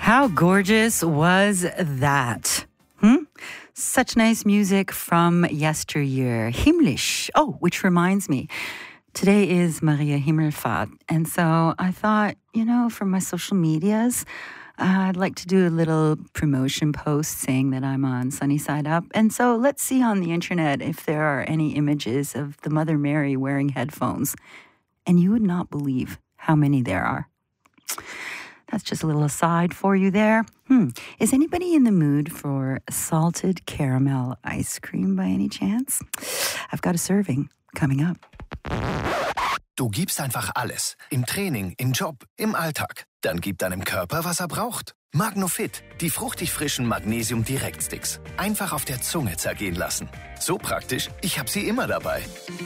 How gorgeous was that? Such nice music from yesteryear. Himmlisch. Oh, which reminds me, today is Maria Himmelfahrt. And so I thought, for my social medias, I'd like to do a little promotion post saying that I'm on Sunny Side Up. And so let's see on the internet if there are any images of the Mother Mary wearing headphones. And you would not believe how many there are. That's just a little aside for you there. Is anybody in the mood for salted caramel ice cream by any chance? I've got a serving coming up. Du gibst einfach alles. Im Training, im Job, im Alltag. Dann gib deinem Körper, was er braucht. Magnofit, die fruchtig frischen Magnesium-Direktsticks. Einfach auf der Zunge zergehen lassen. So praktisch, ich habe sie immer dabei.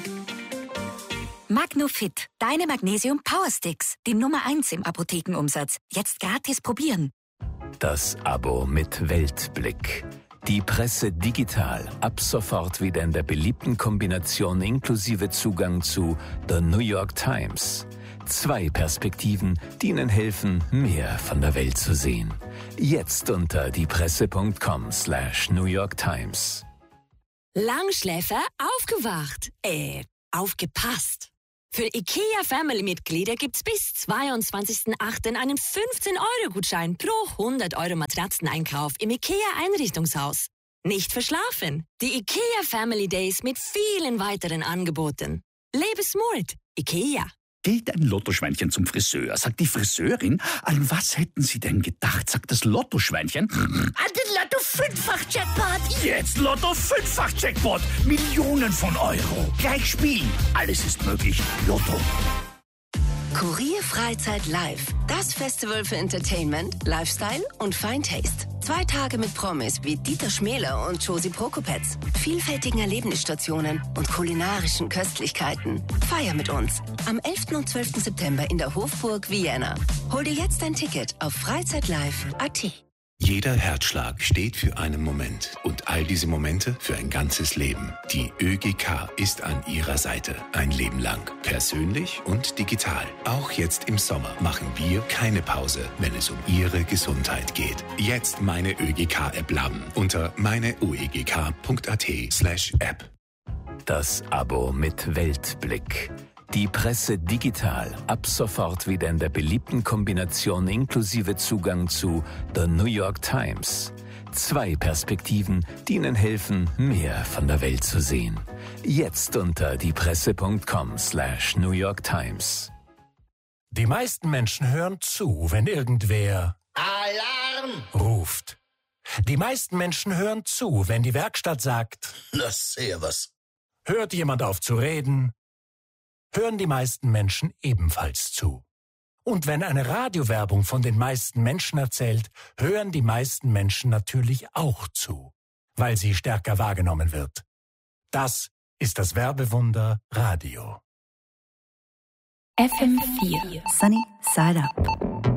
Magnofit, deine Magnesium-Powersticks. Die Nummer 1 im Apothekenumsatz. Jetzt gratis probieren. Das Abo mit Weltblick. Die Presse digital. Ab sofort wieder in der beliebten Kombination inklusive Zugang zu The New York Times. 2 Perspektiven, die Ihnen helfen, mehr von der Welt zu sehen. Jetzt unter diepresse.com/New York Times. Langschläfer aufgewacht. Aufgepasst. Für IKEA-Family-Mitglieder gibt's bis 22.08. einen 15-Euro-Gutschein pro 100 Euro Matratzeneinkauf im IKEA-Einrichtungshaus. Nicht verschlafen. Die IKEA Family Days mit vielen weiteren Angeboten. Lebe smart. IKEA. Geht ein Lottoschweinchen zum Friseur, sagt die Friseurin, an was hätten Sie denn gedacht, sagt das Lottoschweinchen. An den Lotto-Fünffach-Jackpot. Jetzt Lotto-Fünffach-Jackpot. Millionen von Euro. Gleich spielen. Alles ist möglich. Lotto. Kurier Freizeit Live. Das Festival für Entertainment, Lifestyle und Fine Taste. 2 Tage mit Promis wie Dieter Schmäler und Josie Prokopetz. Vielfältigen Erlebnisstationen und kulinarischen Köstlichkeiten. Feier mit uns. Am 11. und 12. September in der Hofburg Vienna. Hol dir jetzt ein Ticket auf freizeitlive.at. Jeder Herzschlag steht für einen Moment und all diese Momente für ein ganzes Leben. Die ÖGK ist an Ihrer Seite. Ein Leben lang. Persönlich und digital. Auch jetzt im Sommer machen wir keine Pause, wenn es um Ihre Gesundheit geht. Jetzt meine ÖGK-App laden unter meineuegk.at/App. Das Abo mit Weltblick. Die Presse digital. Ab sofort wieder in der beliebten Kombination inklusive Zugang zu The New York Times. 2 Perspektiven, die Ihnen helfen, mehr von der Welt zu sehen. Jetzt unter diepresse.com/New York Times. Die meisten Menschen hören zu, wenn irgendwer Alarm ruft. Die meisten Menschen hören zu, wenn die Werkstatt sagt, das sehr was. Hört jemand auf zu reden, hören die meisten Menschen ebenfalls zu. Und wenn eine Radiowerbung von den meisten Menschen erzählt, hören die meisten Menschen natürlich auch zu, weil sie stärker wahrgenommen wird. Das ist das Werbewunder Radio. FM4 Sunny Side Up.